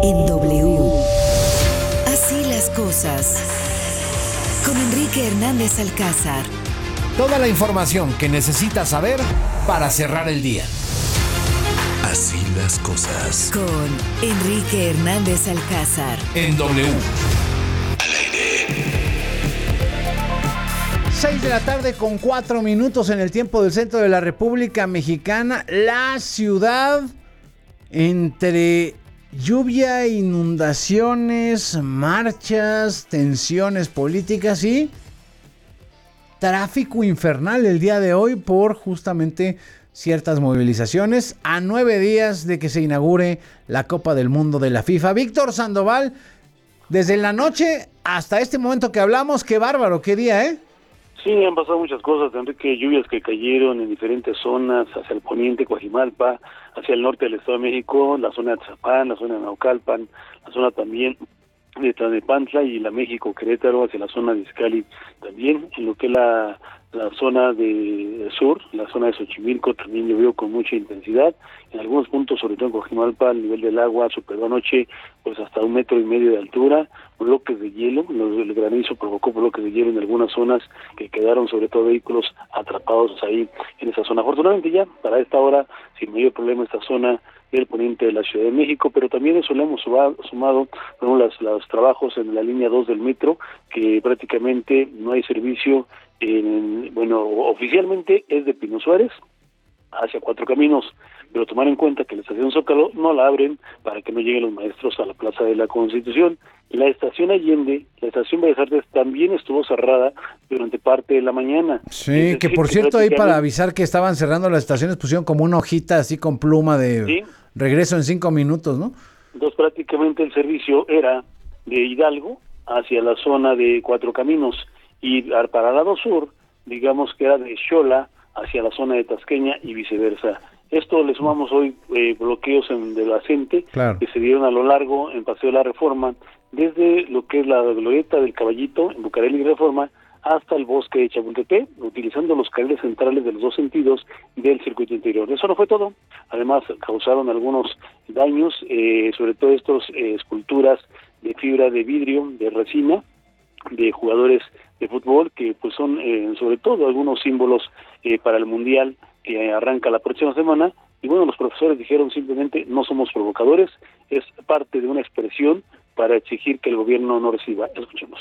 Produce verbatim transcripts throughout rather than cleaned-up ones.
en W. Así las cosas. Con Enrique Hernández Alcázar. Toda la información que necesitas saber para cerrar el día. Así las cosas. Con Enrique Hernández Alcázar. En W. Al aire. seis de la tarde con cuatro minutos en el tiempo del centro de la República Mexicana. La ciudad entre lluvia, inundaciones, marchas, tensiones políticas y tráfico infernal el día de hoy por justamente ciertas movilizaciones a nueve días de que se inaugure la Copa del Mundo de la FIFA. Víctor Sandoval, desde la noche hasta este momento que hablamos, qué bárbaro, qué día, ¿eh? Sí, han pasado muchas cosas, Enrique, lluvias que cayeron en diferentes zonas, hacia el poniente, Coajimalpa, hacia el norte del Estado de México, la zona de Atzapán, la zona de Naucalpan, la zona también de Tlalnepantla y la México, Querétaro, hacia la zona de Izcalli también, en lo que es la, la zona de sur, la zona de Xochimilco también llovió con mucha intensidad, en algunos puntos, sobre todo en Coajimalpa, el nivel del agua superó anoche pues hasta un metro y medio de altura, bloques de hielo, el granizo provocó bloques de hielo en algunas zonas que quedaron sobre todo vehículos atrapados ahí en esa zona. Afortunadamente ya para esta hora sin mayor problema esta zona del poniente de la Ciudad de México, pero también eso le hemos sumado bueno, las, los trabajos en la línea dos del metro, que prácticamente no hay servicio, en, bueno, oficialmente es de Pino Suárez hacia Cuatro Caminos, pero tomar en cuenta que la estación Zócalo no la abren para que no lleguen los maestros a la Plaza de la Constitución. La estación Allende, la estación Bellas Artes también estuvo cerrada durante parte de la mañana. Sí, decir, que por que cierto ahí para avisar que estaban cerrando las estaciones pusieron como una hojita así con pluma de ¿sí? regreso en cinco minutos, ¿no? Entonces prácticamente el servicio era de Hidalgo hacia la zona de Cuatro Caminos y para el lado sur, digamos que era de Xola hacia la zona de Tasqueña y viceversa. Esto le sumamos hoy eh, bloqueos en, de la CENTE claro. que se dieron a lo largo en Paseo de la Reforma, desde lo que es la glorieta del Caballito, en Bucareli y Reforma, hasta el bosque de Chapultepec, utilizando los carriles centrales de los dos sentidos del circuito interior. Eso no fue todo. Además, causaron algunos daños, eh, sobre todo estas eh, esculturas de fibra de vidrio, de resina, de jugadores de fútbol, que pues son eh, sobre todo algunos símbolos eh, para el Mundial que arranca la próxima semana, y bueno, los profesores dijeron simplemente no somos provocadores, es parte de una expresión para exigir que el gobierno no reciba. Escuchemos.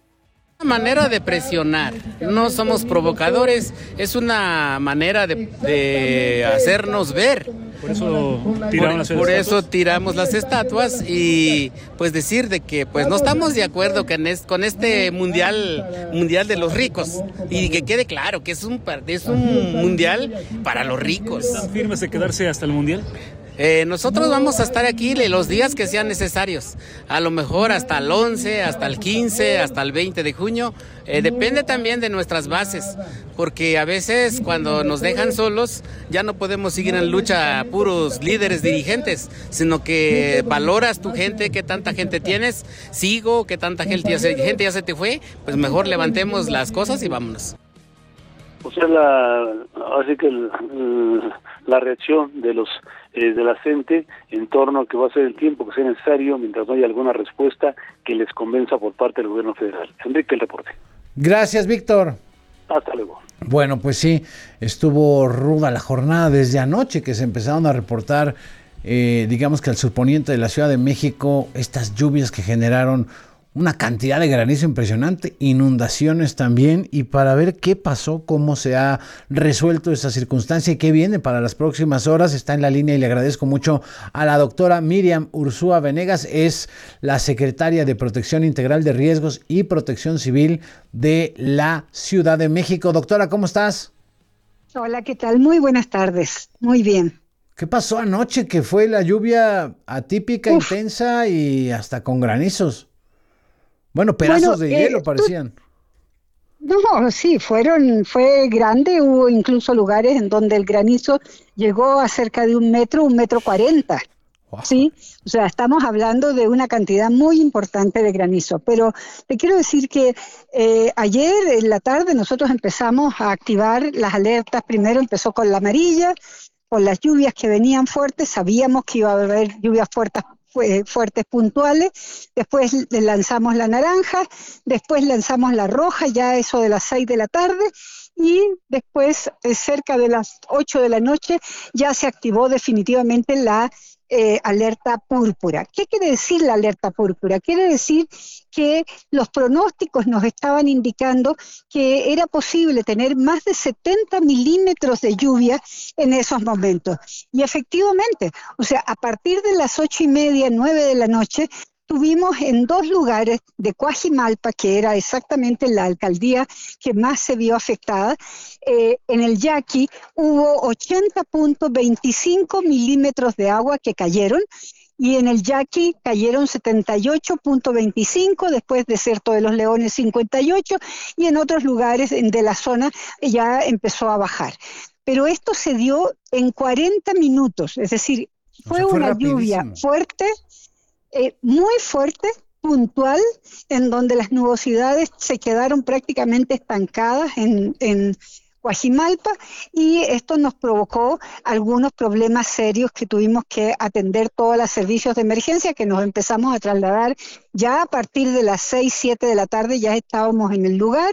Una manera de presionar, no somos provocadores, es una manera de, de hacernos ver. Por eso tiraron las por, por eso tiramos las estatuas y pues decir de que pues no estamos de acuerdo con este, con este mundial mundial de los ricos y que quede claro que es un es un mundial para los ricos. ¿Están firmes de quedarse hasta el mundial? Eh, nosotros vamos a estar aquí los días que sean necesarios, a lo mejor hasta el once, hasta el quince, hasta el veinte de junio, eh, depende también de nuestras bases, porque a veces cuando nos dejan solos ya no podemos seguir en lucha puros líderes dirigentes, sino que valoras tu gente, qué tanta gente tienes, sigo, qué tanta gente ya se, gente ya se te fue, pues mejor levantemos las cosas y vámonos. O sea, la, así que el, el, la reacción de los eh, de la gente en torno a que va a ser el tiempo que sea necesario mientras no haya alguna respuesta que les convenza por parte del gobierno federal. Enrique, el reporte. Gracias, Víctor. Hasta luego. Bueno, pues sí, estuvo ruda la jornada desde anoche que se empezaron a reportar, eh, digamos que al surponiente de la Ciudad de México, estas lluvias que generaron una cantidad de granizo impresionante, inundaciones también, y para ver qué pasó, cómo se ha resuelto esa circunstancia y qué viene para las próximas horas, está en la línea y le agradezco mucho a la doctora Miriam Ursúa Venegas, es la secretaria de Protección Integral de Riesgos y Protección Civil de la Ciudad de México. Doctora, ¿cómo estás? Hola, ¿qué tal? Muy buenas tardes, muy bien. ¿Qué pasó anoche que fue la lluvia atípica, Uf. intensa y hasta con granizos? Bueno, pedazos bueno, de hielo eh, parecían. No, sí, fueron, fue grande, hubo incluso lugares en donde el granizo llegó a cerca de un metro, un metro cuarenta. Wow. Sí, o sea, estamos hablando de una cantidad muy importante de granizo, pero te quiero decir que eh, ayer en la tarde nosotros empezamos a activar las alertas. Primero empezó con la amarilla, por las lluvias que venían fuertes, sabíamos que iba a haber lluvias fuertes, fuertes puntuales. Después lanzamos la naranja, después lanzamos la roja, ya eso de las seis de la tarde, y después eh, cerca de las ocho de la noche ya se activó definitivamente la eh, alerta púrpura. ¿Qué quiere decir la alerta púrpura? Quiere decir que los pronósticos nos estaban indicando que era posible tener más de setenta milímetros de lluvia en esos momentos. Y efectivamente, o sea, a partir de las ocho y media, nueve de la noche, tuvimos en dos lugares de Coajimalpa, que era exactamente la alcaldía que más se vio afectada, eh, en el Yaqui hubo ochenta punto veinticinco milímetros de agua que cayeron, y en el Yaqui cayeron setenta y ocho punto veinticinco, después Desierto de los Leones cincuenta y ocho, y en otros lugares de la zona ya empezó a bajar. Pero esto se dio en cuarenta minutos, es decir, fue, o sea, fue una rapidísimo. Lluvia fuerte, Eh, muy fuerte, puntual, en donde las nubosidades se quedaron prácticamente estancadas en, en Coajimalpa, y esto nos provocó algunos problemas serios que tuvimos que atender todos los servicios de emergencia, que nos empezamos a trasladar ya a partir de las seis, siete de la tarde, ya estábamos en el lugar,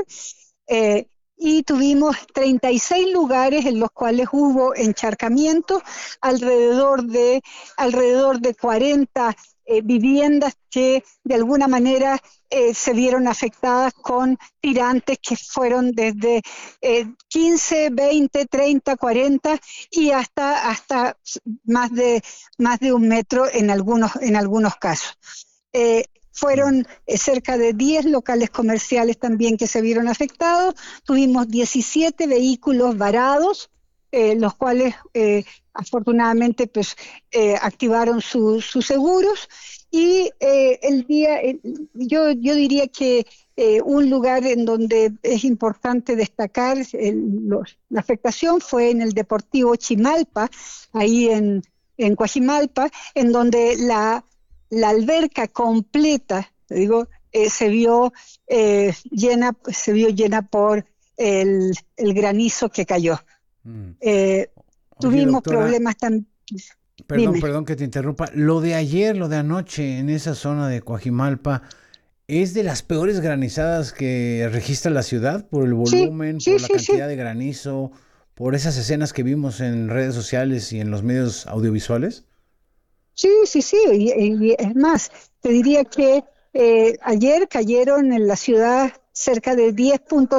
eh, y tuvimos treinta y seis lugares en los cuales hubo encharcamiento, alrededor de, alrededor de cuarenta Eh, viviendas que de alguna manera eh, se vieron afectadas con tirantes que fueron desde eh, quince, veinte, treinta, cuarenta y hasta, hasta más, de, más de un metro en algunos, en algunos casos. Eh, Fueron eh, cerca de diez locales comerciales también que se vieron afectados. Tuvimos diecisiete vehículos varados, eh, los cuales eh, afortunadamente pues eh, activaron sus su seguros, y eh, el día, eh, yo, yo diría que eh, un lugar en donde es importante destacar el, los, la afectación fue en el Deportivo Chimalpa, ahí en, en Coajimalpa, en donde la, la alberca completa, te digo, eh, se vio eh, llena, se vio llena por el, el granizo que cayó. Mm. Eh, Oye, tuvimos doctora, problemas también. Perdón, Dime. perdón que te interrumpa. Lo de ayer, lo de anoche, en esa zona de Coajimalpa, ¿es de las peores granizadas que registra la ciudad por el volumen, sí, sí, por la sí, cantidad sí. de granizo, por esas escenas que vimos en redes sociales y en los medios audiovisuales? Sí, sí, sí. Y, y es más, te diría que eh, ayer cayeron en la ciudad cerca de diez punto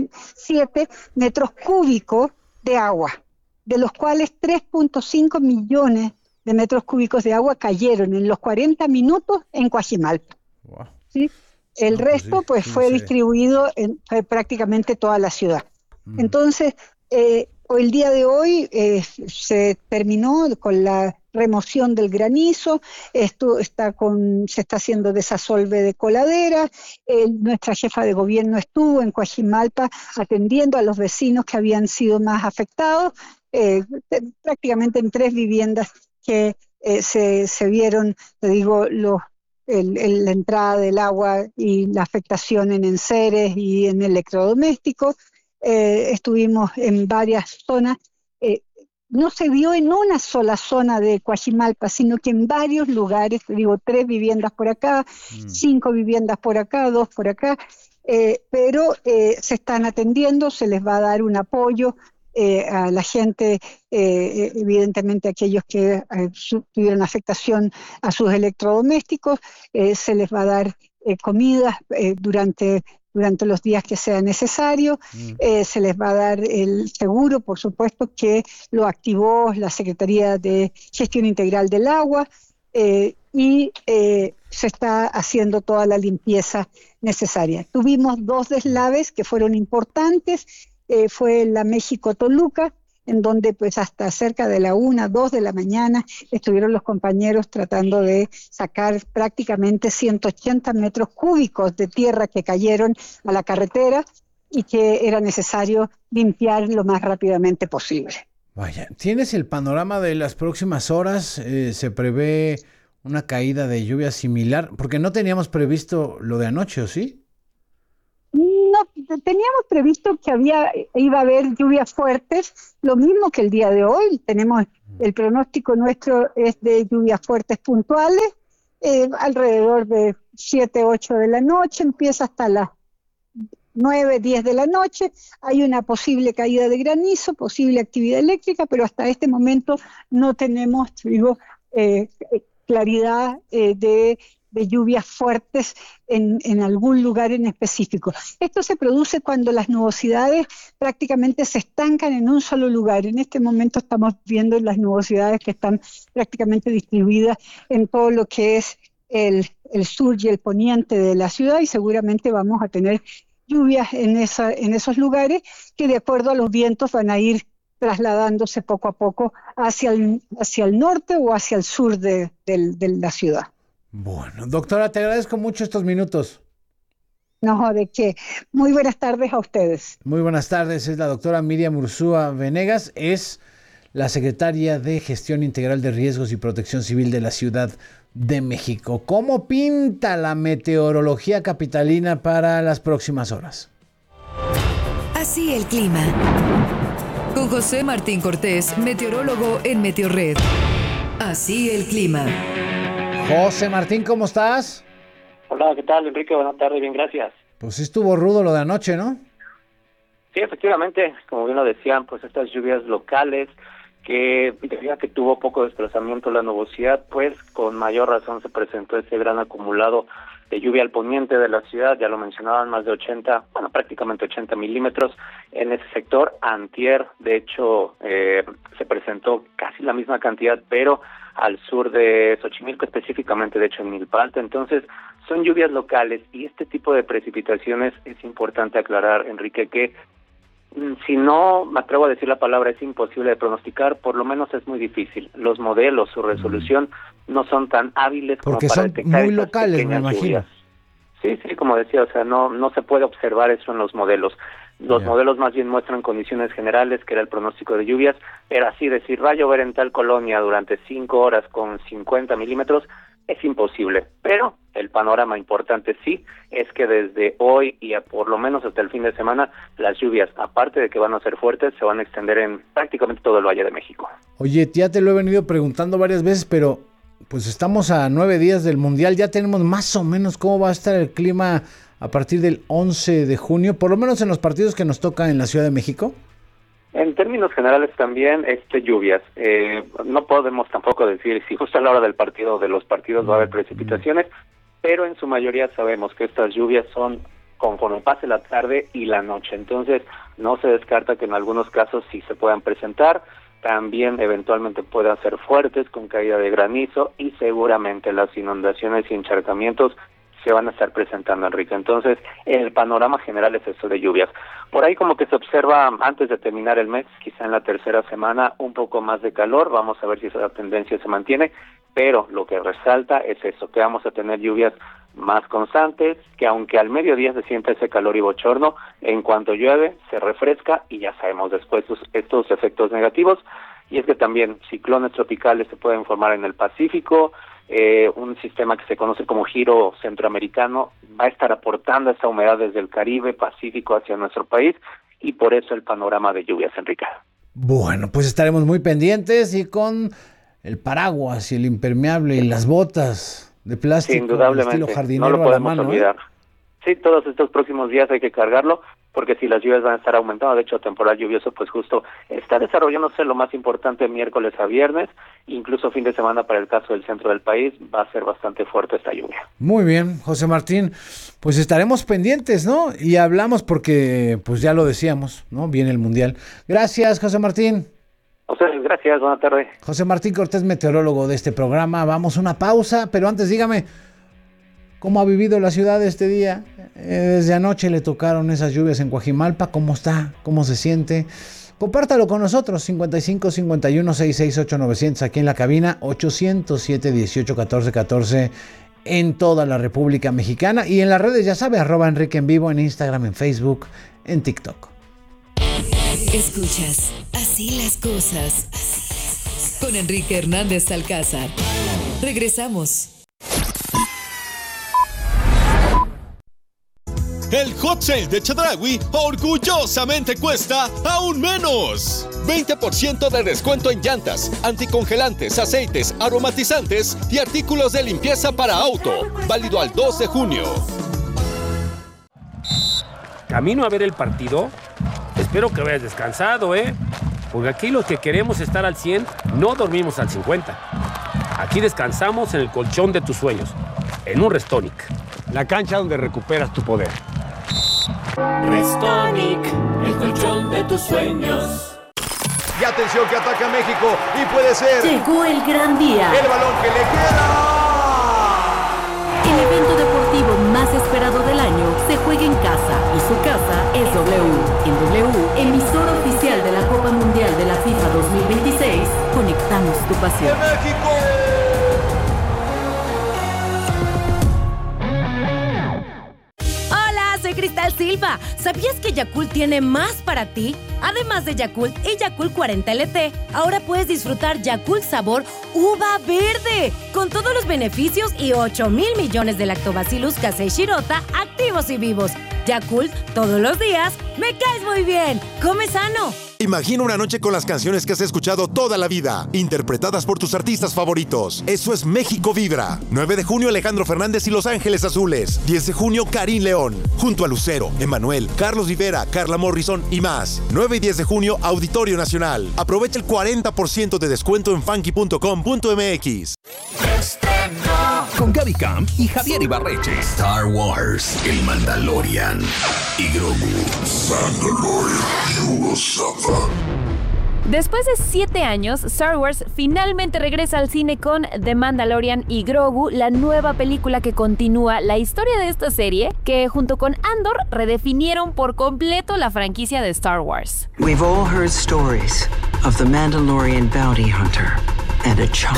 siete metros cúbicos de agua, de los cuales tres punto cinco millones de metros cúbicos de agua cayeron en los cuarenta minutos en Coajimalpa. Wow. ¿Sí? El no, resto pues, sí, pues sí, fue sí. distribuido en fue prácticamente toda la ciudad. Mm. Entonces, eh, el día de hoy eh, se terminó con la remoción del granizo, esto está con, se está haciendo desasolve de coladera, eh, nuestra jefa de gobierno estuvo en Coajimalpa atendiendo a los vecinos que habían sido más afectados, eh, prácticamente en tres viviendas que eh, se, se vieron, te digo, los, el, el, la entrada del agua y la afectación en enseres y en electrodomésticos. Eh, estuvimos en varias zonas, eh, no se vio en una sola zona de Coajimalpa, sino que en varios lugares, digo, tres viviendas por acá, mm. cinco viviendas por acá, dos por acá, eh, pero eh, se están atendiendo, se les va a dar un apoyo eh, a la gente, eh, evidentemente aquellos que eh, su, tuvieron afectación a sus electrodomésticos, eh, se les va a dar eh, comida eh, durante durante los días que sea necesario, mm. eh, se les va a dar el seguro, por supuesto, que lo activó la Secretaría de Gestión Integral del Agua, eh, y eh, se está haciendo toda la limpieza necesaria. Tuvimos dos deslaves que fueron importantes, eh, fue la México-Toluca, en donde pues hasta cerca de la una, dos de la mañana estuvieron los compañeros tratando de sacar prácticamente ciento ochenta metros cúbicos de tierra que cayeron a la carretera y que era necesario limpiar lo más rápidamente posible. Vaya, ¿tienes el panorama de las próximas horas? Eh, ¿se prevé una caída de lluvia similar? Porque no teníamos previsto lo de anoche, ¿o sí? No, teníamos previsto que había iba a haber lluvias fuertes, lo mismo que el día de hoy. Tenemos el pronóstico nuestro es de lluvias fuertes puntuales, eh, alrededor de siete, ocho de la noche, empieza hasta las nueve, diez de la noche. Hay una posible caída de granizo, posible actividad eléctrica, pero hasta este momento no tenemos, digo, eh, claridad eh, de de lluvias fuertes en, en algún lugar en específico. Esto se produce cuando las nubosidades prácticamente se estancan en un solo lugar. En este momento estamos viendo las nubosidades que están prácticamente distribuidas en todo lo que es el, el sur y el poniente de la ciudad, y seguramente vamos a tener lluvias en, esa, en esos lugares que, de acuerdo a los vientos, van a ir trasladándose poco a poco hacia el, hacia el norte o hacia el sur de, de, de la ciudad. Bueno, doctora, te agradezco mucho estos minutos. No, de qué. Muy buenas tardes a ustedes. Muy buenas tardes. Es la doctora Miriam Urzúa Venegas, es la secretaria de Gestión Integral de Riesgos y Protección Civil de la Ciudad de México. ¿Cómo pinta la meteorología capitalina para las próximas horas? Así el clima. Con José Martín Cortés, meteorólogo en Meteorred. Así el clima. José Martín, ¿cómo estás? Hola, ¿qué tal, Enrique? Buenas tardes, bien, gracias. Pues estuvo rudo lo de anoche, ¿no? Sí, efectivamente, como bien lo decían, pues estas lluvias locales, que debido a que tuvo poco desplazamiento la nubosidad, pues con mayor razón se presentó ese gran acumulado de lluvia al poniente de la ciudad. Ya lo mencionaban, más de ochenta, bueno, prácticamente ochenta milímetros en ese sector. Antier, de hecho, eh, se presentó casi la misma cantidad, pero al sur de Xochimilco, específicamente, de hecho, en Milpa Alta. Entonces, son lluvias locales, y este tipo de precipitaciones es importante aclarar, Enrique, que si no me atrevo a decir la palabra es imposible de pronosticar, por lo menos es muy difícil. Los modelos, su resolución no son tan hábiles como porque para son detectar muy esas locales, me imagino. lluvias. Sí, sí, como decía, o sea, no no se puede observar eso en los modelos. Los yeah. modelos más bien muestran condiciones generales, que era el pronóstico de lluvias, pero así decir, va a llover en tal colonia durante cinco horas con cincuenta milímetros, es imposible. Pero el panorama importante sí es que desde hoy y a por lo menos hasta el fin de semana, las lluvias, aparte de que van a ser fuertes, se van a extender en prácticamente todo el Valle de México. Oye, ya te lo he venido preguntando varias veces, pero pues estamos a nueve días del Mundial, ya tenemos más o menos cómo va a estar el clima a partir del once de junio, por lo menos en los partidos que nos toca en la Ciudad de México. En términos generales también, este lluvias. Eh, no podemos tampoco decir si justo a la hora del partido o de los partidos va a haber precipitaciones, pero en su mayoría sabemos que estas lluvias son conforme pase la tarde y la noche. Entonces, no se descarta que en algunos casos sí se puedan presentar. También eventualmente puedan ser fuertes con caída de granizo, y seguramente las inundaciones y encharcamientos se van a estar presentando, Enrique. Entonces, el panorama general es eso de lluvias. Por ahí como que se observa antes de terminar el mes, quizá en la tercera semana, un poco más de calor. Vamos a ver si esa tendencia se mantiene, pero lo que resalta es eso, que vamos a tener lluvias más constantes, que aunque al mediodía se siente ese calor y bochorno, en cuanto llueve se refresca, y ya sabemos después estos, estos efectos negativos. Y es que también ciclones tropicales se pueden formar en el Pacífico. Eh, un sistema que se conoce como giro centroamericano va a estar aportando esa humedad desde el Caribe, Pacífico hacia nuestro país, y por eso el panorama de lluvias, Enrique. Bueno, pues estaremos muy pendientes, y con el paraguas y el impermeable y las botas de plástico, sí, indudablemente, estilo jardinero, no lo podemos a la mano, olvidar. ¿eh? Sí, todos estos próximos días hay que cargarlo, porque si las lluvias van a estar aumentando, de hecho temporal lluvioso pues justo está desarrollándose lo más importante miércoles a viernes, incluso fin de semana para el caso del centro del país va a ser bastante fuerte esta lluvia. Muy bien, José Martín, pues estaremos pendientes, ¿no? Y hablamos porque pues ya lo decíamos, ¿no? Viene el Mundial. Gracias, José Martín. A ustedes, gracias, buena tarde. José Martín Cortés, meteorólogo de este programa. Vamos a una pausa, pero antes dígame, ¿cómo ha vivido la ciudad este día? Eh, desde anoche le tocaron esas lluvias en Coajimalpa. ¿Cómo está? ¿Cómo se siente? Compártalo con nosotros. cincuenta y cinco, cincuenta y uno, sesenta y seis, ocho, novecientos aquí en la cabina. ochocientos siete, dieciocho, catorce, catorce en toda la República Mexicana. Y en las redes, ya sabe, arroba Enrique en Vivo, en Instagram, en Facebook, en TikTok. Escuchas Así las cosas con Enrique Hernández Alcázar. Regresamos. El hot sale de Chedraui orgullosamente cuesta aún menos. veinte por ciento de descuento en llantas, anticongelantes, aceites, aromatizantes y artículos de limpieza para auto. Válido al dos de junio. Camino a ver el partido. Espero que vayas descansado, ¿eh? Porque aquí los que queremos estar al cien no dormimos al cincuenta. Aquí descansamos en el colchón de tus sueños, en un Restonic. La cancha donde recuperas tu poder. Restonic, el colchón de tus sueños. Y atención que ataca México y puede ser... Llegó el gran día. El balón que le queda. El evento deportivo más esperado del año se juega en casa y su casa es W. En W, emisora oficial de la Copa Mundial de la FIFA dos mil veintiséis, conectamos tu pasión. ¡De México! Soy Cristal Silva. ¿Sabías que Yakult tiene más para ti? Además de Yakult y Yakult cuarenta L T, ahora puedes disfrutar Yakult sabor uva verde, con todos los beneficios y ocho mil millones de lactobacillus casei shirota activos y vivos. Yakult, todos los días, me caes muy bien. Come sano. Imagina una noche con las canciones que has escuchado toda la vida, interpretadas por tus artistas favoritos. Eso es México Vibra. nueve de junio, Alejandro Fernández y Los Ángeles Azules. diez de junio, Karim León. Junto a Lucero, Emanuel, Carlos Rivera, Carla Morrison y más. nueve y diez de junio, Auditorio Nacional. Aprovecha el cuarenta por ciento de descuento en funky punto com punto m x. Con Gaby Camp y Javier Ibarreche. Star Wars, el Mandalorian y Grogu. Mandalorian, Después de siete años, Star Wars finalmente regresa al cine con The Mandalorian y Grogu, la nueva película que continúa la historia de esta serie, que junto con Andor redefinieron por completo la franquicia de Star Wars. We've all heard stories of the Mandalorian bounty hunter and a child.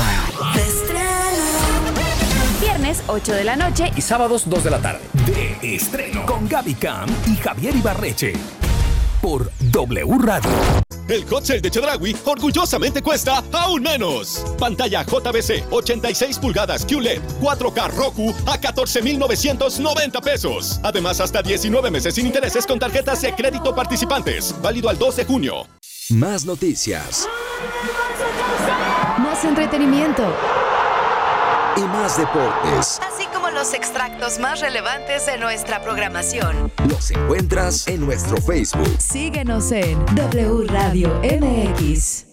Viernes, ocho de la noche y sábados, dos de la tarde. De estreno con Gaby Camp y Javier Ibarreche. Por W Radio. El hot sale de Chedraui orgullosamente cuesta aún menos. Pantalla J V C ochenta y seis pulgadas Q L E D cuatro K Roku a catorce mil novecientos noventa pesos. Además, hasta diecinueve meses sin intereses con tarjetas de crédito participantes. Válido al dos de junio. Más noticias. Más entretenimiento. Y más deportes. Así como los extractos más relevantes de nuestra programación. Los encuentras en nuestro Facebook. Síguenos en W Radio M X.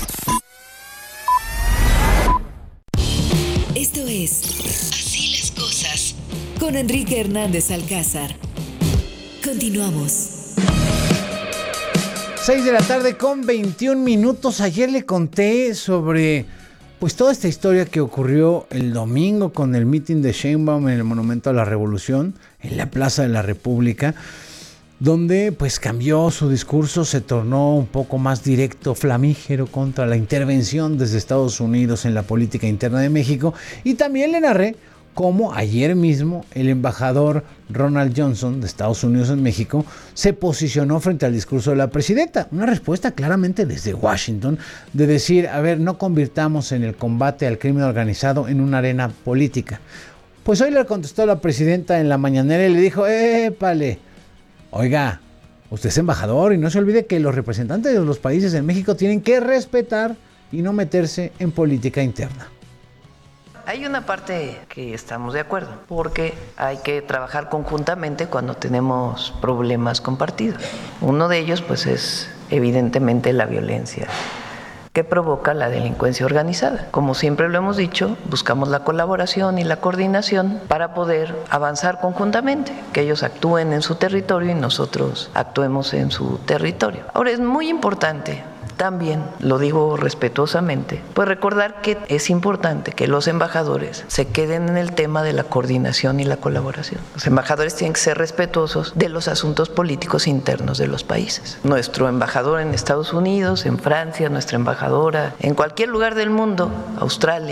Esto es Así las cosas con Enrique Hernández Alcázar. Continuamos. seis de la tarde con veintiún minutos. Ayer le conté sobre pues toda esta historia que ocurrió el domingo con el mitin de Sheinbaum en el Monumento a la Revolución, en la Plaza de la República, donde pues cambió su discurso, se tornó un poco más directo, flamígero contra la intervención desde Estados Unidos en la política interna de México. Y también le narré cómo ayer mismo el embajador Ronald Johnson de Estados Unidos en México se posicionó frente al discurso de la presidenta. Una respuesta claramente desde Washington de decir, a ver, no convirtamos en el combate al crimen organizado en una arena política. Pues hoy le contestó la presidenta en la mañanera y le dijo, épale, oiga, usted es embajador y no se olvide que los representantes de los países en México tienen que respetar y no meterse en política interna. Hay una parte que estamos de acuerdo, porque hay que trabajar conjuntamente cuando tenemos problemas compartidos. Uno de ellos, pues, es evidentemente la violencia que provoca la delincuencia organizada. Como siempre lo hemos dicho, buscamos la colaboración y la coordinación para poder avanzar conjuntamente, que ellos actúen en su territorio y nosotros actuemos en su territorio. Ahora, es muy importante también, lo digo respetuosamente, pues recordar que es importante que los embajadores se queden en el tema de la coordinación y la colaboración. Los embajadores tienen que ser respetuosos de los asuntos políticos internos de los países. Nuestro embajador en Estados Unidos, en Francia, nuestra embajadora en cualquier lugar del mundo, Australia,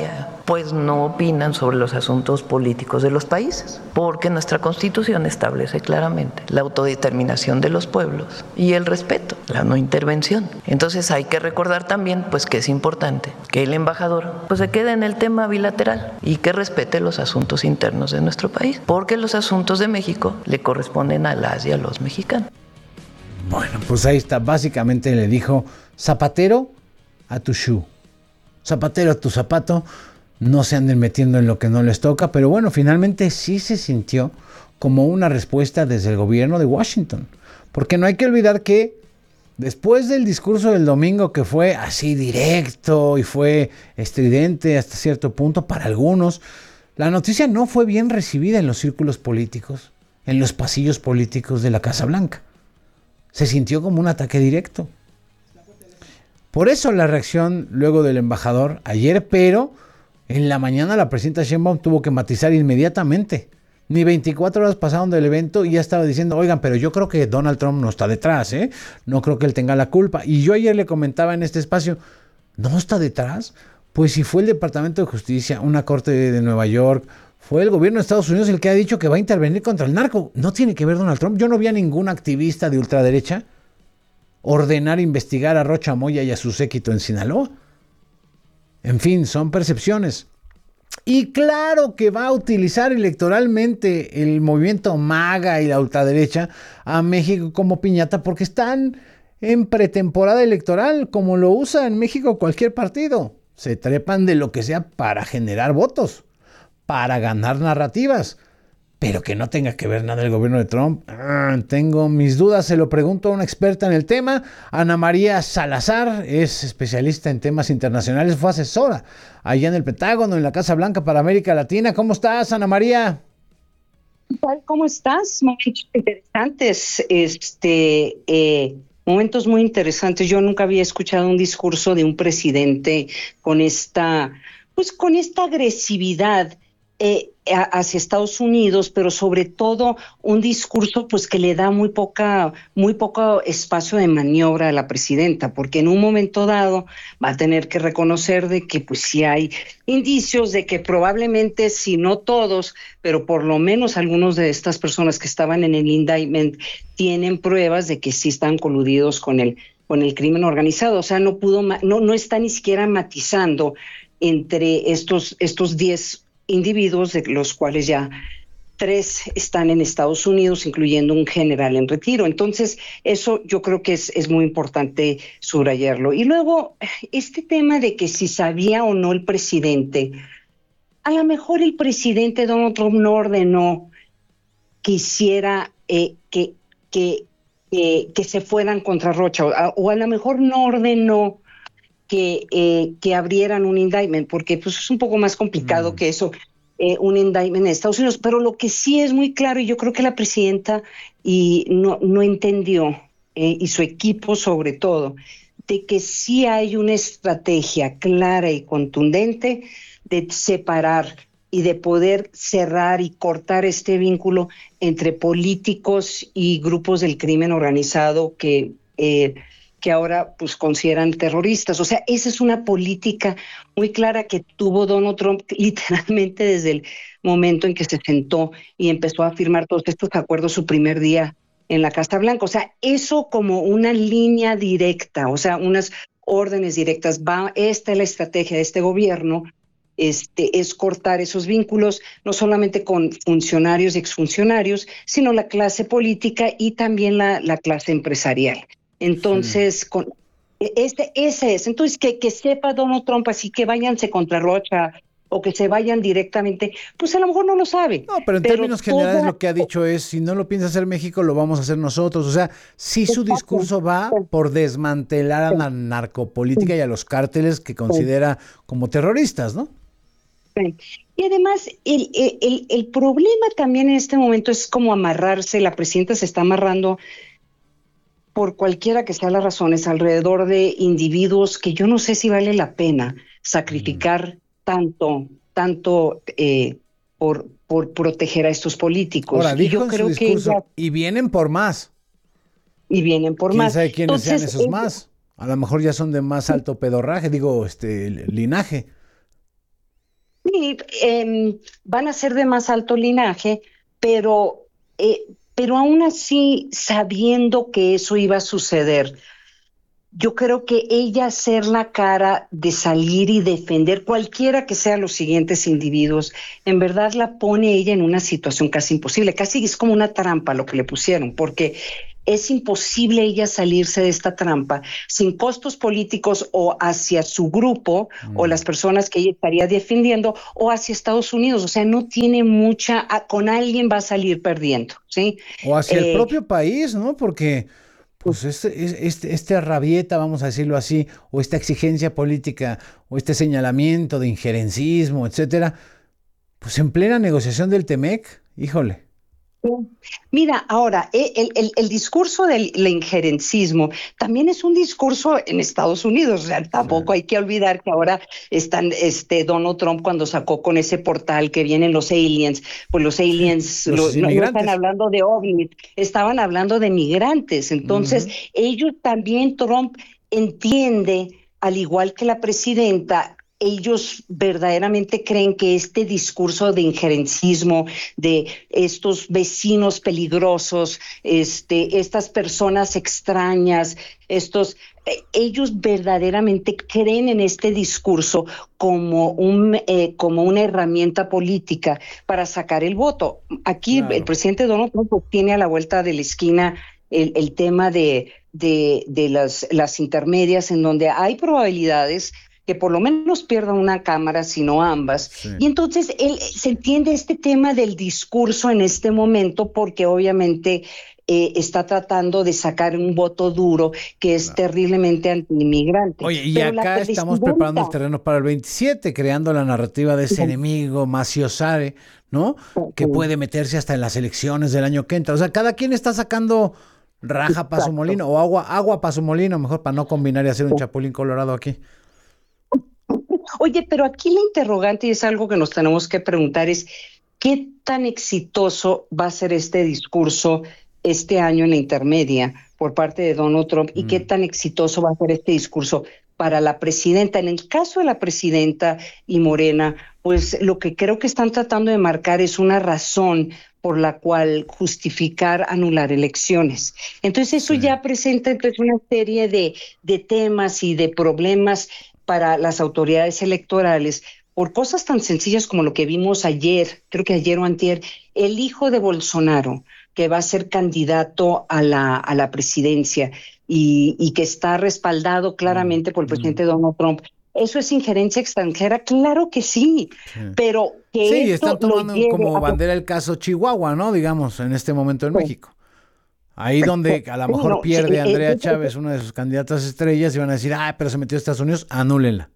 pues no opinan sobre los asuntos políticos de los países, porque nuestra Constitución establece claramente la autodeterminación de los pueblos y el respeto, la no intervención. Entonces hay que recordar también pues que es importante que el embajador pues se quede en el tema bilateral y que respete los asuntos internos de nuestro país, porque los asuntos de México le corresponden a las y a los mexicanos. Bueno, pues ahí está, básicamente le dijo zapatero a tu shoe, zapatero a tu zapato, no se anden metiendo en lo que no les toca, pero bueno, finalmente sí se sintió como una respuesta desde el gobierno de Washington, porque no hay que olvidar que después del discurso del domingo, que fue así directo y fue estridente hasta cierto punto para algunos, la noticia no fue bien recibida en los círculos políticos, en los pasillos políticos de la Casa Blanca. Se sintió como un ataque directo. Por eso la reacción luego del embajador ayer, pero en la mañana la presidenta Sheinbaum tuvo que matizar inmediatamente. Ni veinticuatro horas pasaron del evento y ya estaba diciendo, oigan, pero yo creo que Donald Trump no está detrás, ¿eh? No creo que él tenga la culpa. Y yo ayer le comentaba en este espacio, ¿no está detrás? Pues si fue el Departamento de Justicia, una corte de Nueva York, fue el gobierno de Estados Unidos el que ha dicho que va a intervenir contra el narco. No tiene que ver Donald Trump. Yo no vi a ningún activista de ultraderecha ordenar investigar a Rocha Moya y a su séquito en Sinaloa. En fin, son percepciones. Y claro que va a utilizar electoralmente el movimiento MAGA y la ultraderecha a México como piñata porque están en pretemporada electoral, como lo usa en México cualquier partido. Se trepan de lo que sea para generar votos, para ganar narrativas, pero que no tenga que ver nada el gobierno de Trump. Ah, tengo mis dudas, se lo pregunto a una experta en el tema. Ana María Salazar es especialista en temas internacionales, fue asesora allá en el Pentágono, en la Casa Blanca para América Latina. ¿Cómo estás, Ana María? ¿Cómo estás? Momentos interesantes, este, eh, momentos muy interesantes. Yo nunca había escuchado un discurso de un presidente con esta, pues con esta agresividad Eh, hacia Estados Unidos, pero sobre todo un discurso pues que le da muy poca, muy poco espacio de maniobra a la presidenta, porque en un momento dado va a tener que reconocer de que pues sí hay indicios de que probablemente, si no todos, pero por lo menos algunos de estas personas que estaban en el indictment tienen pruebas de que sí están coludidos con el, con el crimen organizado. O sea, no pudo, no, no está ni siquiera matizando entre estos, estos diez individuos, de los cuales ya tres están en Estados Unidos, incluyendo un general en retiro. Entonces, eso yo creo que es, es muy importante subrayarlo. Y luego, este tema de que si sabía o no el presidente, a lo mejor el presidente Donald Trump no ordenó que hiciera, eh, que, que, eh, que se fueran contra Rocha, o a, o a lo mejor no ordenó que, eh, que abrieran un indictment, porque pues es un poco más complicado mm. que eso, eh, un indictment en Estados Unidos. Pero lo que sí es muy claro, y yo creo que la presidenta y no, no entendió, eh, y su equipo sobre todo, de que sí hay una estrategia clara y contundente de separar y de poder cerrar y cortar este vínculo entre políticos y grupos del crimen organizado que... Eh, que ahora pues consideran terroristas. O sea, esa es una política muy clara que tuvo Donald Trump literalmente desde el momento en que se sentó y empezó a firmar todos estos acuerdos su primer día en la Casa Blanca. O sea, eso como una línea directa, o sea, unas órdenes directas. Va, esta es la estrategia de este gobierno, este, es cortar esos vínculos, no solamente con funcionarios y exfuncionarios, sino la clase política y también la, la clase empresarial. Entonces, sí. con, este, ese es. Entonces, que, que sepa Donald Trump así que váyanse contra Rocha o que se vayan directamente, pues a lo mejor no lo sabe. No, pero en pero términos toda... generales lo que ha dicho es, si no lo piensa hacer México, lo vamos a hacer nosotros. O sea, sí su discurso va por desmantelar a la narcopolítica y a los cárteles que considera como terroristas, ¿no? Sí. Y además, el, el, el problema también en este momento es como amarrarse, la presidenta se está amarrando por cualquiera que sea las razones, alrededor de individuos que yo no sé si vale la pena sacrificar mm. tanto, tanto eh, por, por proteger a estos políticos. Ahora, dijo y yo en creo su discurso, que ella, y vienen por más. Y vienen por ¿Quién más. sabe quiénes Entonces, sean esos es, más? A lo mejor ya son de más alto pedorraje, digo, este linaje. Sí, eh, van a ser de más alto linaje, pero, eh, pero aún así, sabiendo que eso iba a suceder, yo creo que ella hacer la cara de salir y defender cualquiera que sean los siguientes individuos, en verdad la pone ella en una situación casi imposible, casi es como una trampa lo que le pusieron, porque es imposible ella salirse de esta trampa sin costos políticos o hacia su grupo mm. o las personas que ella estaría defendiendo o hacia Estados Unidos. O sea, no tiene mucha, con alguien va a salir perdiendo, ¿sí? O hacia eh, el propio país, ¿no? Porque pues este, este, este rabieta, vamos a decirlo así, o esta exigencia política, o este señalamiento de injerencismo, etcétera, pues en plena negociación del Temec, híjole. Mira, ahora, el, el, el discurso del el injerencismo también es un discurso en Estados Unidos. O sea, tampoco sí. hay que olvidar que ahora están, este, Donald Trump cuando sacó con ese portal que vienen los aliens, pues los aliens los lo, no, no están hablando de ovnis, estaban hablando de migrantes. Entonces, uh-huh. ellos también, Trump entiende, al igual que la presidenta, ellos verdaderamente creen que este discurso de injerencismo, de estos vecinos peligrosos, este, estas personas extrañas, estos, eh, ellos verdaderamente creen en este discurso como un, eh, como una herramienta política para sacar el voto. Aquí claro. el presidente Donald Trump tiene a la vuelta de la esquina el, el tema de, de, de las, las intermedias, en donde hay probabilidades que por lo menos pierda una cámara, sino ambas. Sí. Y entonces él se entiende este tema del discurso en este momento porque obviamente eh, está tratando de sacar un voto duro que es claro. terriblemente anti-inmigrante. Oye, y Pero acá estamos preparando el terreno para el veintisiete, creando la narrativa de ese sí. enemigo, Maciosare, ¿no? Sí. Que puede meterse hasta en las elecciones del año que entra. O sea, cada quien está sacando raja para su molino, o agua, agua para su molino, mejor para no combinar y hacer un chapulín colorado aquí. Oye, pero aquí la interrogante, y es algo que nos tenemos que preguntar, es ¿qué tan exitoso va a ser este discurso este año en la intermedia por parte de Donald Trump? ¿Y mm. qué tan exitoso va a ser este discurso para la presidenta? En el caso de la presidenta y Morena, pues lo que creo que están tratando de marcar es una razón por la cual justificar anular elecciones. Entonces eso sí. ya presenta entonces una serie de, de temas y de problemas para las autoridades electorales por cosas tan sencillas como lo que vimos ayer, creo que ayer o antier, el hijo de Bolsonaro, que va a ser candidato a la, a la presidencia y, y que está respaldado claramente por el presidente mm. Donald Trump. ¿Eso es injerencia extranjera? Claro que sí, sí. pero que Sí, esto están tomando como a... bandera el caso Chihuahua, ¿no? Digamos, en este momento en sí. México. Ahí donde a lo mejor no, pierde sí, Andrea eh, Chávez, una de sus candidatas estrellas, y van a decir, ah, pero se metió a Estados Unidos, anúlenla.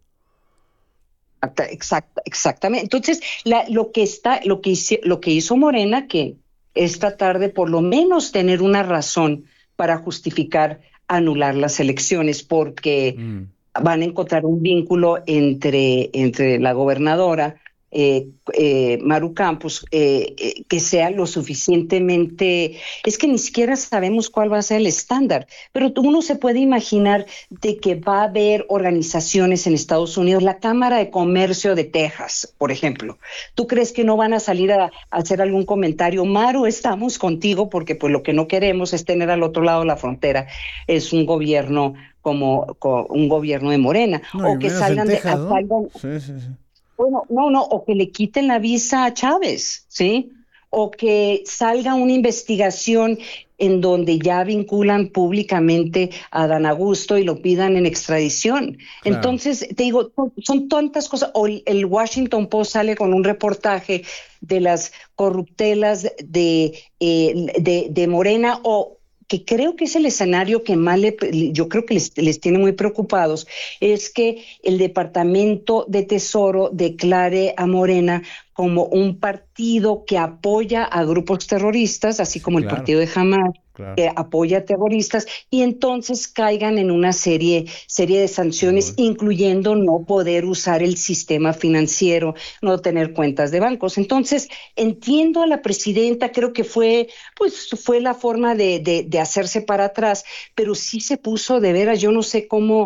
Exact, exactamente. Entonces, la, lo que está, lo que hizo, lo que hizo Morena, que es tratar de por lo menos tener una razón para justificar anular las elecciones, porque mm. van a encontrar un vínculo entre, entre la gobernadora Eh, eh, Maru Campos, eh, eh, que sea lo suficientemente, es que ni siquiera sabemos cuál va a ser el estándar, pero uno se puede imaginar de que va a haber organizaciones en Estados Unidos, la Cámara de Comercio de Texas, por ejemplo. ¿Tú crees que no van a salir a, a hacer algún comentario? Maru, estamos contigo porque pues lo que no queremos es tener al otro lado de la frontera, es un gobierno como, como un gobierno de Morena, no, o que salgan Texas, de... ¿no? salgan, sí, sí, sí. Bueno, no, no, o que le quiten la visa a Chávez, ¿sí? O que salga una investigación en donde ya vinculan públicamente a Adán Augusto y lo pidan en extradición. Claro. Entonces, te digo, son tantas cosas. O el Washington Post sale con un reportaje de las corruptelas de, eh, de, de Morena, o que creo que es el escenario que más le, yo creo que les, les tiene muy preocupados, es que el Departamento de Tesoro declare a Morena como un partido que apoya a grupos terroristas, así como claro. el partido de Hamas, claro. que apoya a terroristas, y entonces caigan en una serie, serie de sanciones, uh-huh. incluyendo no poder usar el sistema financiero, no tener cuentas de bancos. Entonces, entiendo a la presidenta, creo que fue, pues, fue la forma de, de, de hacerse para atrás, pero sí se puso de veras, yo no sé cómo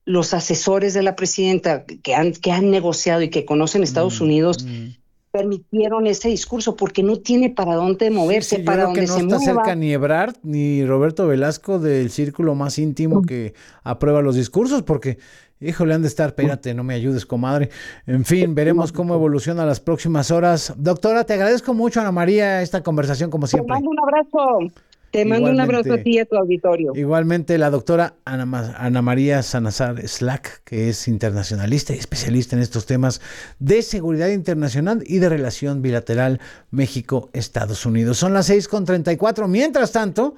los asesores de la presidenta que han, que han negociado y que conocen Estados mm, Unidos mm. permitieron ese discurso porque no tiene para dónde moverse, sí, sí, para dónde que no se está mueva. cerca ni Ebrard ni Roberto Velasco del círculo más íntimo que aprueba los discursos, porque, híjole, han de estar, espérate, no me ayudes, comadre. En fin, veremos cómo evoluciona las próximas horas. Doctora, te agradezco mucho, Ana María, esta conversación como siempre. Te mando un abrazo. Te mando un abrazo a ti y a tu auditorio. Igualmente la doctora Ana, Ana María Sanazar Slack, que es internacionalista y especialista en estos temas de seguridad internacional y de relación bilateral México-Estados Unidos. Son las seis con treinta y cuatro. Mientras tanto,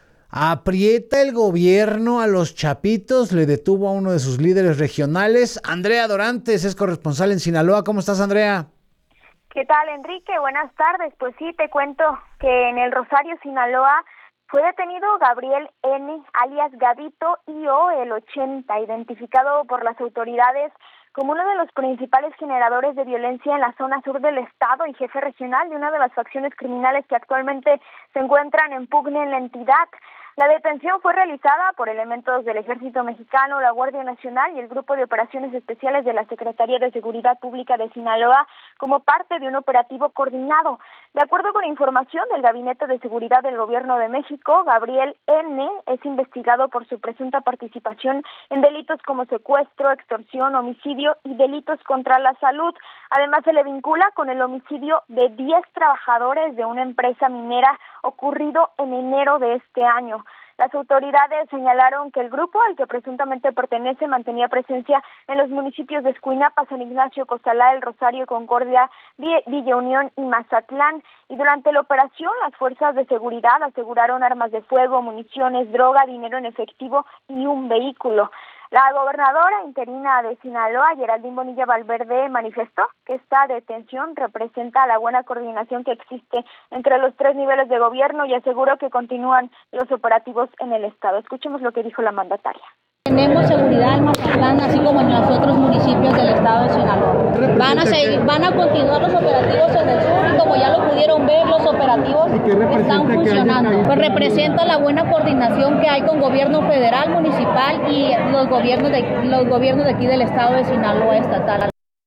aprieta el gobierno a los chapitos, le detuvo a uno de sus líderes regionales. Andrea Dorantes es corresponsal en Sinaloa. ¿Cómo estás, Andrea? ¿Qué tal, Enrique? Buenas tardes. Pues sí, te cuento que en el Rosario, Sinaloa, fue detenido Gabriel N., alias Gabito I O, el ochenta, identificado por las autoridades como uno de los principales generadores de violencia en la zona sur del estado y jefe regional de una de las facciones criminales que actualmente se encuentran en pugna en la entidad. La detención fue realizada por elementos del Ejército Mexicano, la Guardia Nacional y el Grupo de Operaciones Especiales de la Secretaría de Seguridad Pública de Sinaloa como parte de un operativo coordinado. De acuerdo con información del Gabinete de Seguridad del Gobierno de México, Gabriel N. es investigado por su presunta participación en delitos como secuestro, extorsión, homicidio y delitos contra la salud. Además, se le vincula con el homicidio de diez trabajadores de una empresa minera ocurrido en enero de este año. Las autoridades señalaron que el grupo al que presuntamente pertenece mantenía presencia en los municipios de Escuinapa, San Ignacio, Costalá, El Rosario, Concordia, Villa Unión y Mazatlán. Y durante la operación, las fuerzas de seguridad aseguraron armas de fuego, municiones, droga, dinero en efectivo y un vehículo. La gobernadora interina de Sinaloa, Geraldine Bonilla Valverde, manifestó que esta detención representa la buena coordinación que existe entre los tres niveles de gobierno y aseguró que continúan los operativos en el estado. Escuchemos lo que dijo la mandataria. Tenemos seguridad en Mazatlán, así como en los otros municipios del estado de Sinaloa. Van a seguir, van a continuar los operativos en el sur y como ya lo pudieron ver, los operativos están funcionando. Pues representa la buena coordinación que hay con gobierno federal, municipal y los gobiernos de los gobiernos de aquí del estado de Sinaloa estatal.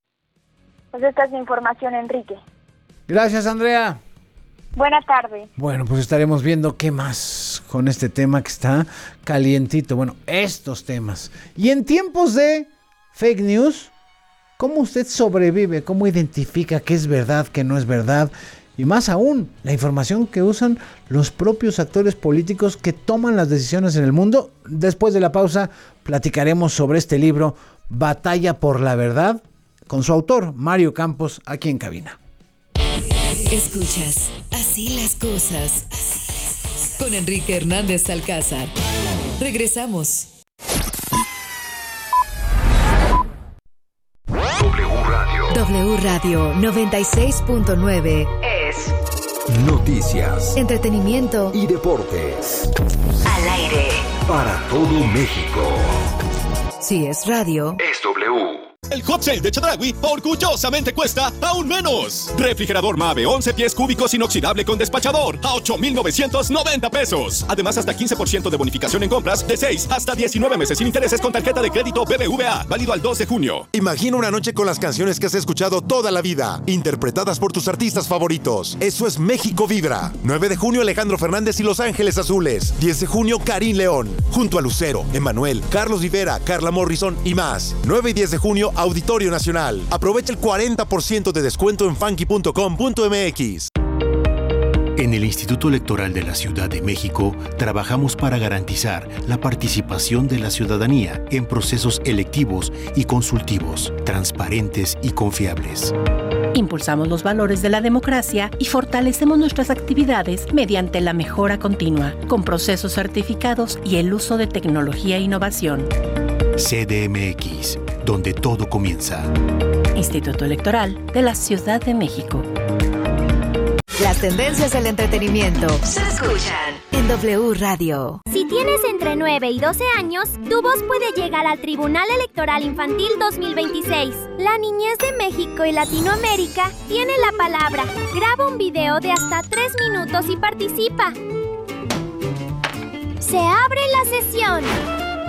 Pues esta es mi información, Enrique. Gracias, Andrea. Buena tarde. Bueno, pues estaremos viendo qué más con este tema que está calientito. Bueno, estos temas. Y en tiempos de fake news, ¿cómo usted sobrevive? ¿Cómo identifica qué es verdad, qué no es verdad? Y más aún, la información que usan los propios actores políticos que toman las decisiones en el mundo. Después de la pausa, platicaremos sobre este libro, Batalla por la Verdad, con su autor, Mario Campos, aquí en cabina. Escuchas Así las cosas con Enrique Hernández Alcázar. Regresamos. W Radio. W Radio noventa y seis punto nueve Es noticias, entretenimiento y deportes. Al aire. Para todo México. Si es radio, es W. El hot sale de Chedraui orgullosamente cuesta aún menos. Refrigerador Mave once pies cúbicos inoxidable con despachador a ocho mil novecientos noventa pesos. Además, hasta quince por ciento de bonificación en compras de seis hasta diecinueve meses sin intereses con tarjeta de crédito B B V A. Válido al dos de junio. Imagina una noche con las canciones que has escuchado toda la vida, interpretadas por tus artistas favoritos. Eso es México Vibra. nueve de junio, Alejandro Fernández y Los Ángeles Azules. diez de junio, Karim León. Junto a Lucero, Emmanuel, Carlos Rivera, Carla Morrison y más. nueve y diez de junio, Auditorio Nacional. Aprovecha el cuarenta por ciento de descuento en funky punto com punto m x. En el Instituto Electoral de la Ciudad de México trabajamos para garantizar la participación de la ciudadanía en procesos electivos y consultivos, transparentes y confiables. Impulsamos los valores de la democracia y fortalecemos nuestras actividades mediante la mejora continua, con procesos certificados y el uso de tecnología e innovación. C D M X, donde todo comienza. Instituto Electoral de la Ciudad de México. Las tendencias del entretenimiento se escuchan en W Radio. Si tienes entre nueve y doce años, tu voz puede llegar al Tribunal Electoral Infantil dos mil veintiséis. La niñez de México y Latinoamérica tiene la palabra. Graba un video de hasta tres minutos y participa. Se abre la sesión.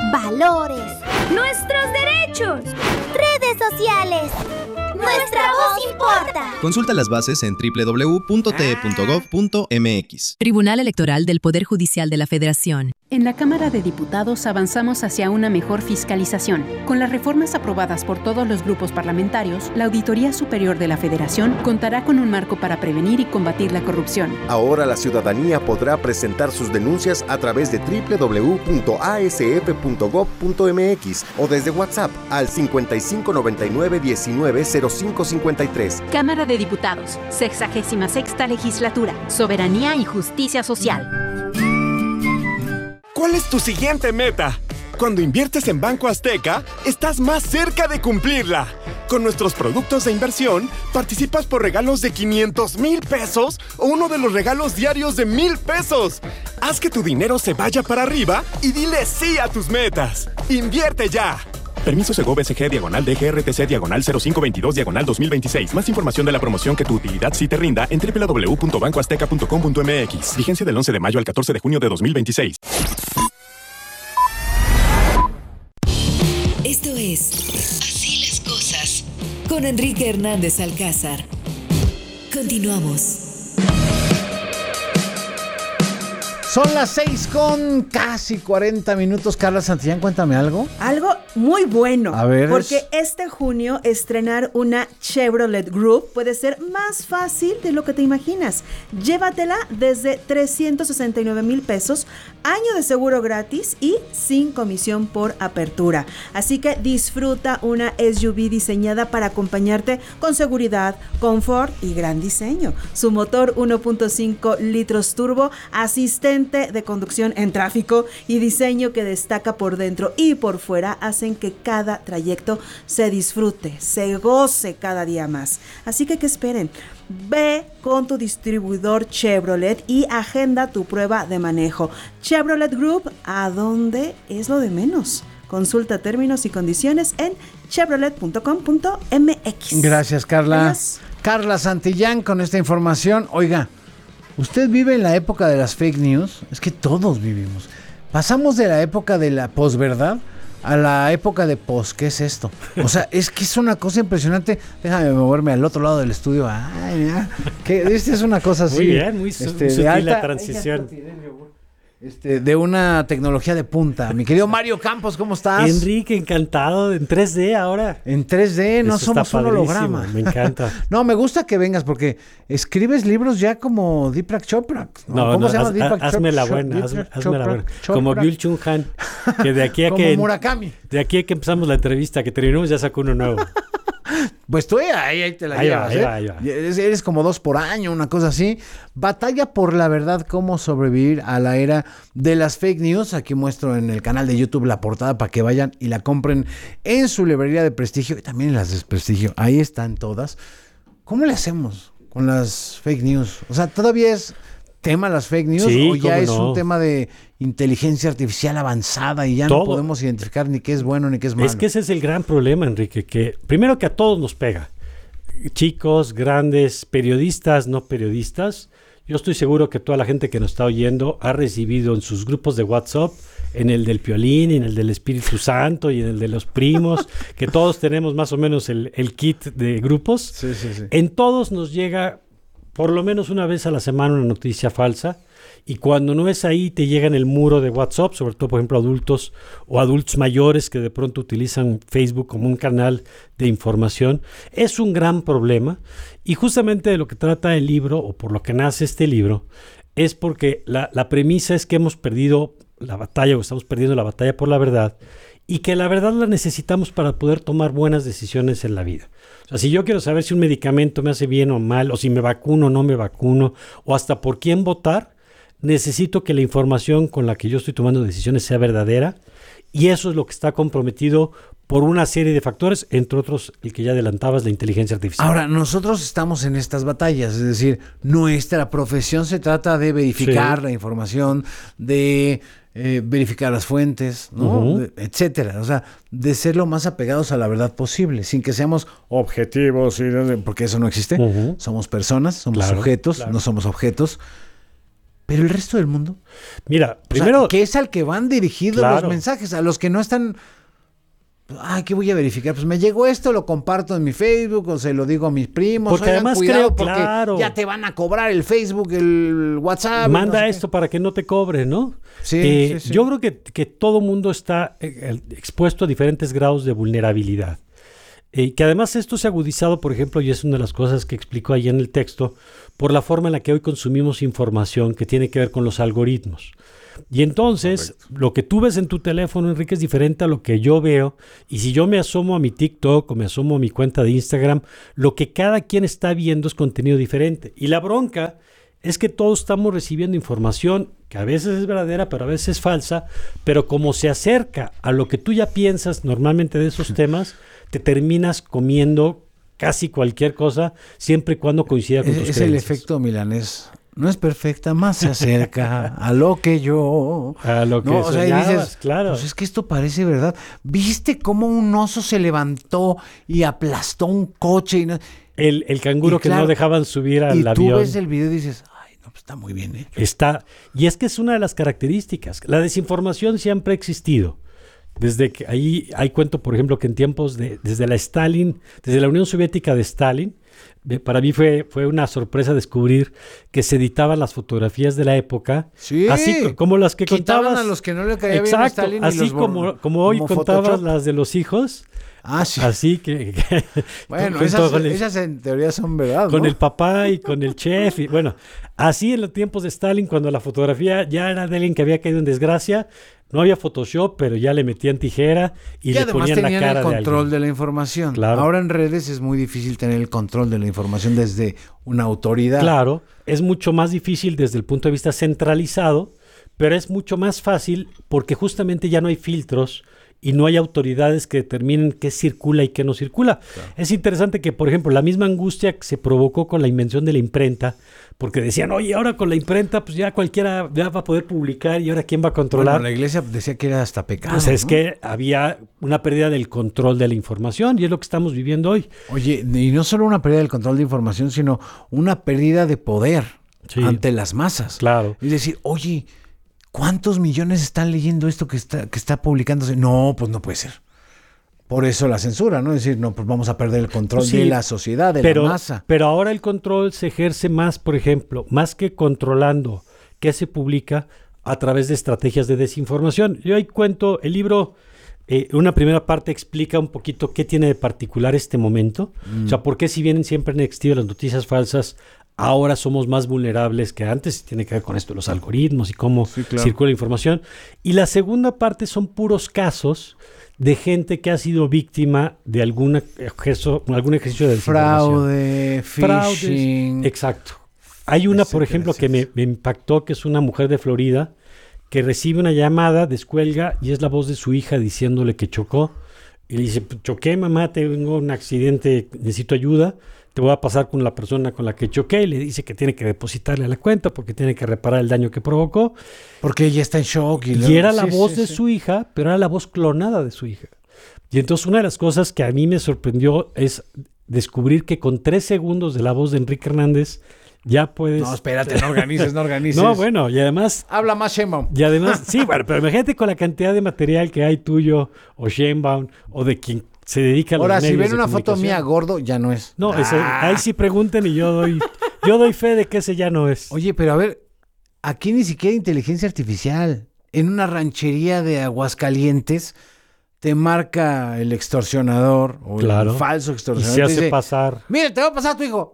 valores, nuestros derechos, redes sociales. Nuestra voz importa. Consulta las bases en doble u doble u doble u punto t e punto gov punto m x. Tribunal Electoral del Poder Judicial de la Federación. En la Cámara de Diputados avanzamos hacia una mejor fiscalización. Con las reformas aprobadas por todos los grupos parlamentarios, la Auditoría Superior de la Federación contará con un marco para prevenir y combatir la corrupción. Ahora la ciudadanía podrá presentar sus denuncias a través de doble u doble u doble u punto a s f punto gov punto m x o desde WhatsApp al cincuenta y cinco noventa y nueve diecinueve cero cinco cincuenta y tres. Cámara de Diputados, sexagésima sexta Legislatura, Soberanía y Justicia Social. ¿Cuál es tu siguiente meta? Cuando inviertes en Banco Azteca, estás más cerca de cumplirla. Con nuestros productos de inversión, participas por regalos de quinientos mil pesos o uno de los regalos diarios de mil pesos. Haz que tu dinero se vaya para arriba y dile sí a tus metas. ¡Invierte ya! Permiso Segov S G diagonal D G R T C diagonal cero cinco veintidós diagonal dos mil veintiséis. Más información de la promoción que tu utilidad sí te rinda en doble u doble u doble u punto banco azteca punto com punto m x. Vigencia del once de mayo al catorce de junio de dos mil veintiséis. Esto es Así las cosas con Enrique Hernández Alcázar. Continuamos. Son las seis con casi cuarenta minutos. Carla Santillán, cuéntame algo. Algo muy bueno. A ver. Porque este junio estrenar una Chevrolet Group puede ser más fácil de lo que te imaginas. Llévatela desde trescientos sesenta y nueve mil pesos, año de seguro gratis y sin comisión por apertura. Así que disfruta una S U V diseñada para acompañarte con seguridad, confort y gran diseño. Su motor uno punto cinco litros turbo, asistente de conducción en tráfico y diseño que destaca por dentro y por fuera hacen que cada trayecto se disfrute, se goce cada día más. Así que, ¿qué esperen? Ve con tu distribuidor Chevrolet y agenda tu prueba de manejo. Chevrolet Group, ¿a dónde es lo de menos? Consulta términos y condiciones en chevrolet punto com punto m x. Gracias, Carla. Adiós. Carla Santillán con esta información. Oiga, ¿usted vive en la época de las fake news? Es que todos vivimos. Pasamos de la época de la posverdad a la época de pos. ¿Qué es esto? O sea, es que es una cosa impresionante. Déjame moverme al otro lado del estudio. Ay, mira, que esta es una cosa así. Muy bien, muy, este, muy sutil alta, la transición. Este, de una tecnología de punta. Mi querido Mario Campos, ¿cómo estás? Enrique, encantado. En tres D ahora. En tres D, no Eso somos un holograma. Me encanta. No, me gusta que vengas porque escribes libros ya como Deepak Chopra. ¿no? No, ¿Cómo no, se llama haz, Deepak Chopra? Hazme la buena, hazme, hazme Chopra, la buena. Chopra. Como Byul Chung Han, que de aquí a como que Murakami. De aquí a que empezamos la entrevista, que terminamos, ya sacó uno nuevo. Pues tú ahí, ahí te la ahí llevas, va, ahí ¿eh? va, ahí va. Eres, eres como dos por año, una cosa así. Batalla por la verdad, cómo sobrevivir a la era de las fake news. Aquí muestro en el canal de YouTube la portada para que vayan y la compren en su librería de prestigio y también en las de prestigio. Ahí están todas. ¿Cómo le hacemos con las fake news? O sea, ¿todavía es tema las fake news sí, o ya es no. un tema de inteligencia artificial avanzada y ya Todo. no podemos identificar ni qué es bueno ni qué es malo? Es que ese es el gran problema, Enrique, que primero que a todos nos pega. Chicos, grandes, periodistas, no periodistas. Yo estoy seguro que toda la gente que nos está oyendo ha recibido en sus grupos de WhatsApp, en el del Piolín, en el del Espíritu Santo y en el de los primos, que todos tenemos más o menos el, el kit de grupos. Sí, sí, sí. En todos nos llega por lo menos una vez a la semana una noticia falsa. Y cuando no es ahí, te llega en el muro de WhatsApp, sobre todo, por ejemplo, adultos o adultos mayores que de pronto utilizan Facebook como un canal de información. Es un gran problema. Y justamente de lo que trata el libro, o por lo que nace este libro, es porque la, la premisa es que hemos perdido la batalla, o estamos perdiendo la batalla por la verdad, y que la verdad la necesitamos para poder tomar buenas decisiones en la vida. O sea, si yo quiero saber si un medicamento me hace bien o mal, o si me vacuno o no me vacuno, o hasta por quién votar, necesito que la información con la que yo estoy tomando decisiones sea verdadera, y eso es lo que está comprometido por una serie de factores, entre otros el que ya adelantabas, la inteligencia artificial. Ahora, nosotros estamos en estas batallas, es decir, nuestra profesión se trata de verificar sí. la información, de eh, verificar las fuentes, ¿no? Uh-huh. de, etcétera. O sea, de ser lo más apegados a la verdad posible, sin que seamos objetivos, porque eso no existe. Uh-huh. Somos personas, somos claro, sujetos, claro. no somos objetos. Pero el resto del mundo. Mira, O primero. sea, que es al que van dirigidos Claro. los mensajes, a los que no están. Ay, ¿qué voy a verificar? Pues me llegó esto, lo comparto en mi Facebook o se lo digo a mis primos. Porque Oigan, además cuidado, creo, porque claro. ya te van a cobrar el Facebook, el WhatsApp. Manda no sé esto para que no te cobre, ¿no? Sí, Eh, sí, sí. Yo creo que, que todo mundo está eh, expuesto a diferentes grados de vulnerabilidad. Eh, que además esto se ha agudizado, por ejemplo, y es una de las cosas que explico ahí en el texto, por la forma en la que hoy consumimos información que tiene que ver con los algoritmos. Y entonces, correcto, lo que tú ves en tu teléfono, Enrique, es diferente a lo que yo veo. Y si yo me asomo a mi TikTok o me asomo a mi cuenta de Instagram, lo que cada quien está viendo es contenido diferente. Y la bronca es que todos estamos recibiendo información que a veces es verdadera, pero a veces es falsa, pero como se acerca a lo que tú ya piensas normalmente de esos temas, te terminas comiendo casi cualquier cosa, siempre y cuando coincida con Es, tus es creencias. el efecto milanés. No es perfecta, más se acerca a lo que yo. A lo que no, o sea, y soñabas, dices, claro. Pues es que esto parece verdad. ¿Viste cómo un oso se levantó y aplastó un coche? Y no? El, el canguro Y que claro, no dejaban subir al y avión. tú ves el video y dices, ay, no, pues está muy bien hecho. Está, y es que es una de las características. La desinformación siempre ha existido. Desde que ahí hay cuento, por ejemplo, que en tiempos de, desde la Stalin, desde la Unión Soviética de Stalin, de, para mí fue, fue una sorpresa descubrir que se editaban las fotografías de la época, Sí, así como las que quitaban contabas. a los que no le caía bien a Exacto, Stalin y así los como, borró, como hoy como contabas Photoshop. las de los hijos. Ah, sí. Así que, que Bueno, junto esas, con el- esas en teoría son verdad, con ¿no? el papá y con el chef. Y bueno, así en los tiempos de Stalin, cuando la fotografía ya era de alguien que había caído en desgracia, no había Photoshop, pero ya le metían tijera y, Y le además ponían la tenían cara el de control alguien. de, la información. Claro. Ahora en redes es muy difícil tener el control de la información desde una autoridad. Claro, es mucho más difícil desde el punto de vista centralizado, pero es mucho más fácil porque justamente ya no hay filtros y no hay autoridades que determinen qué circula y qué no circula. Claro. Es interesante que, por ejemplo, la misma angustia que se provocó con la invención de la imprenta, porque decían, oye, ahora con la imprenta, pues ya cualquiera ya va a poder publicar y ahora quién va a controlar. Bueno, la iglesia decía que era hasta pecado. Pues es ¿no? que había una pérdida del control de la información y es lo que estamos viviendo hoy. Oye, y no solo una pérdida del control de información, sino una pérdida de poder Sí. ante las masas. Claro. Es decir, oye, ¿cuántos millones están leyendo esto que está, que está publicándose? No, pues no puede ser. Por eso la censura, ¿no? Es decir, no, pues vamos a perder el control Sí, de la sociedad, de pero, la masa. Pero ahora el control se ejerce más, por ejemplo, más que controlando qué se publica a través de estrategias de desinformación. Yo ahí cuento, el libro, eh, una primera parte explica un poquito qué tiene de particular este momento. Mm. O sea, por qué si bien siempre han existido las noticias falsas, ahora somos más vulnerables que antes. Tiene que ver con esto, los algoritmos y cómo Sí, claro. circula la información. Y la segunda parte son puros casos de gente que ha sido víctima de algún ejercicio, algún ejercicio de desinformación. Fraude, Fraudes, phishing. exacto. Hay una, por etcétera, ejemplo, que me, me impactó, que es una mujer de Florida que recibe una llamada, descuelga y es la voz de su hija diciéndole que chocó. Y le dice, choqué, mamá, tengo un accidente, necesito ayuda. Te voy a pasar con la persona con la que choqué. Y le dice que tiene que depositarle a la cuenta porque tiene que reparar el daño que provocó. Porque ella está en shock. Y, Y luego- era la sí, voz sí, de sí. su hija, pero era la voz clonada de su hija. Y entonces una de las cosas que a mí me sorprendió es descubrir que con tres segundos de la voz de Enrique Hernández ya puedes... No, espérate, no organices, no organices. No, bueno, y además... Habla más Sheinbaum. Y además, sí, bueno, pero imagínate con la cantidad de material que hay tuyo, o Sheinbaum, o de quien se dedica a los Ahora, si medios ven de una foto comunicación. mía gordo, ya no es. No, Ah. ese- ahí sí pregunten y yo doy, yo doy fe de que ese ya no es. Oye, pero a ver, aquí ni siquiera inteligencia artificial. En una ranchería de Aguascalientes te marca el extorsionador o Claro. el falso Y extorsionador. se te hace dice, pasar. Mira, te va a pasar a tu hijo.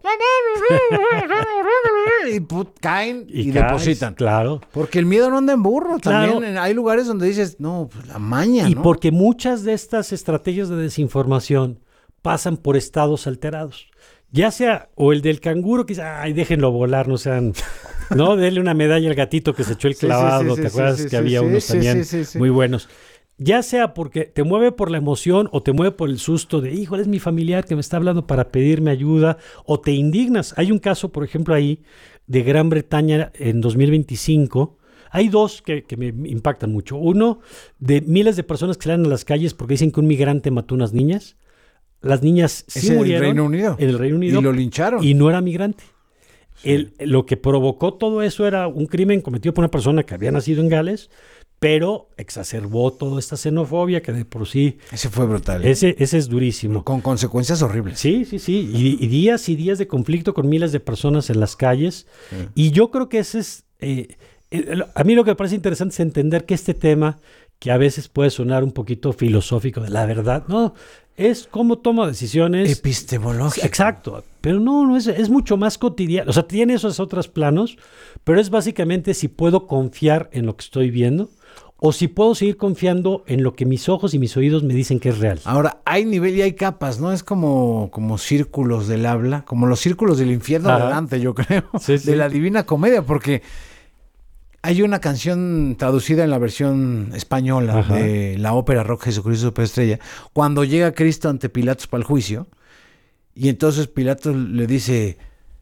Y put, caen y, Y caes, depositan. claro. Porque el miedo no anda en burro. Claro. También en- hay lugares donde dices, no, pues la maña, Y ¿no? porque muchas de estas estrategias de desinformación pasan por estados alterados. Ya sea, o el del canguro, que dice, ay, déjenlo volar, no sean, no, denle una medalla al gatito que se echó el Sí, sí, clavado, sí, ¿te sí, acuerdas sí, que sí, había sí, unos sí, también sí, sí, sí. muy buenos? Ya sea porque te mueve por la emoción o te mueve por el susto de, híjole, es mi familiar que me está hablando para pedirme ayuda, o te indignas. Hay un caso, por ejemplo, ahí de Gran Bretaña en dos mil veinticinco. Hay dos que, que me impactan mucho. Uno, de miles de personas que salen a las calles porque dicen que un migrante mató unas niñas. Las niñas sí Es en el murieron Reino Unido. en el Reino Unido Y lo lincharon. y no era migrante. El, lo que provocó todo eso era un crimen cometido por una persona que había nacido en Gales, pero exacerbó toda esta xenofobia que de por sí... Ese fue brutal. Ese, ese es durísimo. Con consecuencias horribles. Sí, sí, sí. Y, y días y días de conflicto con miles de personas en las calles. Sí. Y yo creo que ese es... Eh, eh, a mí lo que me parece interesante es entender que este tema, que a veces puede sonar un poquito filosófico de la verdad, no, es cómo toma decisiones... Epistemológico. Exacto. Pero no, no es, es mucho más cotidiano. O sea, tiene esos otros planos, pero es básicamente si puedo confiar en lo que estoy viendo o si puedo seguir confiando en lo que mis ojos y mis oídos me dicen que es real. Ahora, hay nivel y hay capas, ¿no? Es como, como círculos del habla, como los círculos del infierno de Dante, yo creo, sí, sí. de la Divina Comedia, porque hay una canción traducida en la versión española Ajá. de la ópera rock Jesucristo Superestrella, cuando llega Cristo ante Pilatos para el juicio, y entonces Pilatos le dice,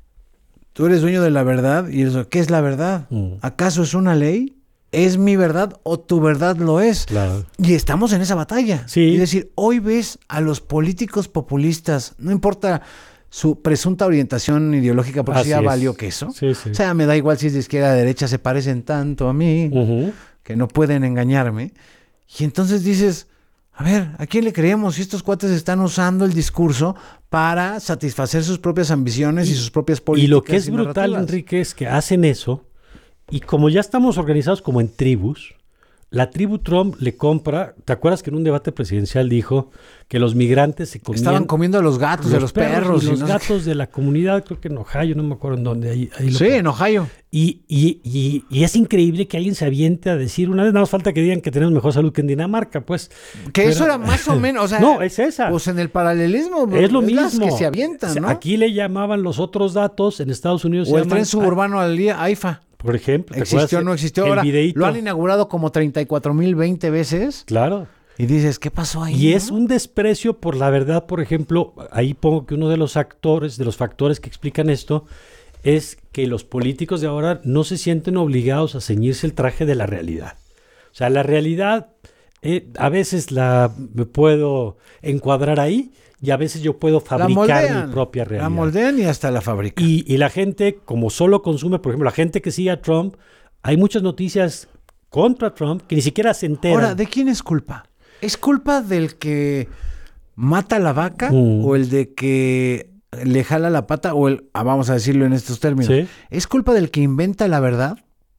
tú eres dueño de la verdad, y él dice, ¿qué es la verdad? Mm. ¿Acaso es una ley? ¿Es mi verdad o tu verdad lo es? Claro. Y estamos en esa batalla. Sí. Es decir, hoy ves a los políticos populistas, no importa su presunta orientación ideológica, porque si ya valió queso. Sí, sí. O sea, me da igual si es de izquierda o de derecha, se parecen tanto a mí uh-huh. que no pueden engañarme. Y entonces dices, a ver, ¿a quién le creemos si estos cuates están usando el discurso para satisfacer sus propias ambiciones y, y sus propias políticas? Y lo que es brutal, Enrique, es que hacen eso. Y como ya estamos organizados como en tribus, la tribu Trump le compra, ¿te acuerdas que en un debate presidencial dijo que los migrantes se comían... Estaban comiendo a los gatos, los de los perros. perros y los y no gatos de la comunidad, creo que en Ohio, no me acuerdo en dónde. Ahí, ahí lo sí, en Ohio. Y, y, y, y es increíble que alguien se aviente a decir, una vez nada más falta que digan que tenemos mejor salud que en Dinamarca, pues. Que Pero, eso era más o menos, o sea... No, es esa. Pues en el paralelismo. Es lo es mismo. que se avientan, ¿no? Aquí le llamaban los otros datos, en Estados Unidos o se el llaman, tren suburbano al día, AIFA. Por ejemplo. ¿Existió o no existió? Ahora, videíto. Lo han inaugurado como treinta y cuatro mil veinte veces. Claro. Y dices, ¿qué pasó ahí? Y ¿no? es un desprecio por la verdad, por ejemplo, ahí pongo que uno de los actores, de los factores que explican esto, es que los políticos de ahora no se sienten obligados a ceñirse el traje de la realidad. O sea, la realidad, eh, a veces la me puedo encuadrar ahí, y a veces yo puedo fabricar moldean, mi propia realidad. La moldean y hasta la fabrican. Y, y la gente, como solo consume, por ejemplo, la gente que sigue a Trump, hay muchas noticias contra Trump que ni siquiera se enteran. Ahora, ¿de quién es culpa? ¿Es culpa del que mata la vaca mm. o el de que le jala la pata o el, ah, vamos a decirlo en estos términos, ¿sí? ¿Es culpa del que inventa la verdad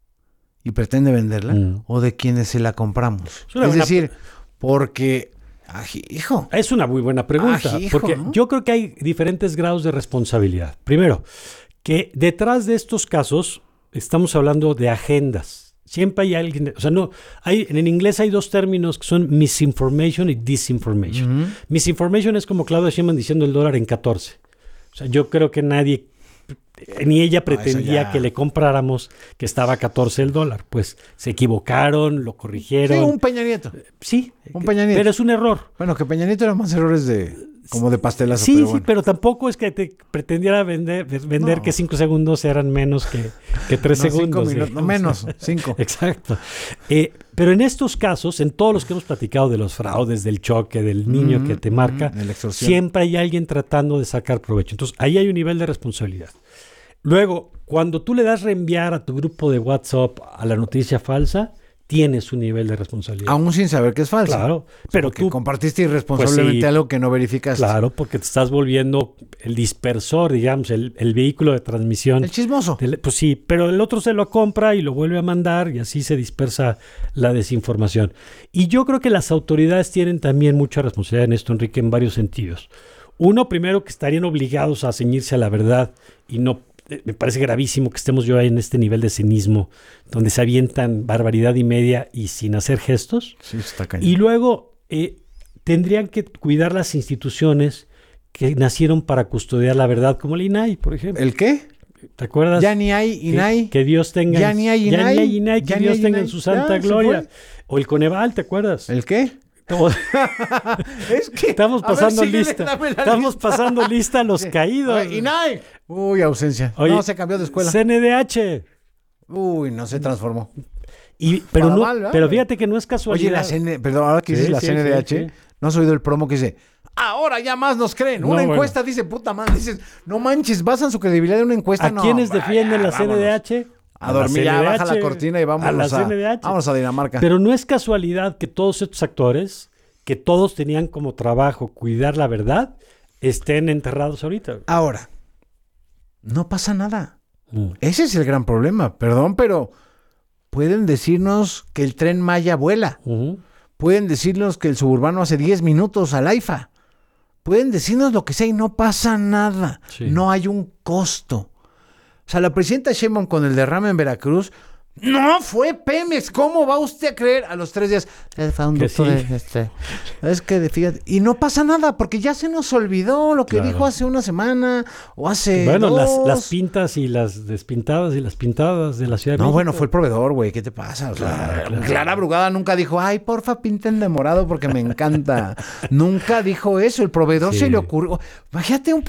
y pretende venderla mm. o de quienes se la compramos? Es, es decir, porque... Hijo. Es una muy buena pregunta, Ajijo, porque ¿no? yo creo que hay diferentes grados de responsabilidad. Primero, que detrás de estos casos estamos hablando de agendas. Siempre hay alguien, o sea, no, hay, en inglés hay dos términos que son misinformation y disinformation. Uh-huh. Misinformation es como Claudia Sheinbaum diciendo el dólar en catorce. O sea, yo creo que nadie, ni ella pretendía ah, que le compráramos que estaba a catorce el dólar. Pues se equivocaron, lo corrigieron. Sí, un Peña Nieto. Sí, un Peña Nieto. Pero es un error. Bueno, que Peña Nieto eran más errores de como de pastelazo. Sí, pero sí, bueno. pero tampoco es que te pretendiera vender, vender no. que cinco segundos eran menos que, que tres no, segundos. Cinco minutos, no, menos, cinco. Exacto. Eh, pero en estos casos, en todos los que hemos platicado de los fraudes, del choque, del niño mm, que te marca, mm, siempre hay alguien tratando de sacar provecho. Entonces, ahí hay un nivel de responsabilidad. Luego, cuando tú le das reenviar a tu grupo de WhatsApp a la noticia falsa, tienes un nivel de responsabilidad. Aún sin saber que es falsa. Claro, pero porque tú compartiste irresponsablemente pues sí, algo que no verificaste. Claro, porque te estás volviendo el dispersor, digamos, el, el vehículo de transmisión. El chismoso. De, pues sí, pero el otro se lo compra y lo vuelve a mandar y así se dispersa la desinformación. Y yo creo que las autoridades tienen también mucha responsabilidad en esto, Enrique, en varios sentidos. Uno, primero, que estarían obligados a ceñirse a la verdad y no... Me parece gravísimo que estemos yo ahí en este nivel de cinismo, donde se avientan barbaridad y media y sin hacer gestos. Sí, está cañón. Y luego eh, tendrían que cuidar las instituciones que nacieron para custodiar la verdad, como el I N A I, por ejemplo. ¿El qué? ¿Te acuerdas? Ya ni hay I N A I. Que, que Dios tenga, ya ni hay I N A I. Ya ni hay I N A I, que ya Dios hay tenga I N A I. en su santa ya, gloria. O el Coneval, ¿te acuerdas? ¿El qué? Es que, estamos pasando ver, síguele, lista. Estamos lista. pasando lista a los sí. caídos. I N A I. Uy, ausencia. Oye, no, se cambió de escuela. C N D H. Uy, no se transformó. Y, pero, no, mal, pero fíjate que no es casualidad. Oye, la C N, perdón, ahora que dices sí, la sí, C N D H, sí, sí. ¿no has oído el promo que dice, Ahora ya más nos creen. No, Una bueno. encuesta dice, puta madre, dices, no manches, basan su credibilidad en una encuesta. ¿A no, quiénes vaya, defienden la vámonos. C N D H? A dormir, ya baja la cortina y vámonos a la a, C N D H. vámonos a Dinamarca. Pero no es casualidad que todos estos actores, que todos tenían como trabajo cuidar la verdad, estén enterrados ahorita. Ahora, no pasa nada. Mm. Ese es el gran problema. Perdón, pero pueden decirnos que el Tren Maya vuela. Uh-huh. Pueden decirnos que el Suburbano hace diez minutos al AIFA. Pueden decirnos lo que sea y no pasa nada. Sí. No hay un costo. O sea, la presidenta Sheinbaum con el derrame en Veracruz, no fue Pemex. ¿Cómo va usted a creer? A los tres días, fue un Que doctor, sí. este, es que fíjate, y no pasa nada porque ya se nos olvidó lo que Claro. dijo hace una semana o hace Bueno, dos. las, las pintas y las despintadas y las pintadas de la Ciudad de No, México. bueno, fue el proveedor, güey. ¿Qué te pasa? O sea, Claro, claro. Clara Brugada nunca dijo, ay, porfa, pinten de morado porque me encanta. Nunca dijo eso. El proveedor Sí. se le ocurrió. Imagínate un